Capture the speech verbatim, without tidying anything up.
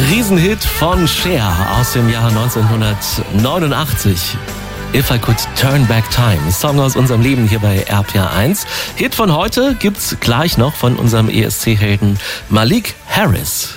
Riesenhit von Cher aus dem Jahr neunzehnhundertneunundachtzig. If I Could Turn Back Time, Song aus unserem Leben hier bei R P R eins. Hit von heute gibt's gleich noch von unserem E S C-Helden Malik Harris.